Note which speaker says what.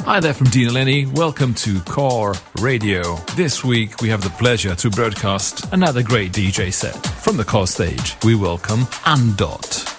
Speaker 1: Hi there from Dean Lenny. Welcome to Core Radio. This week we have the pleasure to broadcast another great DJ set. From the Core stage, we welcome Andot.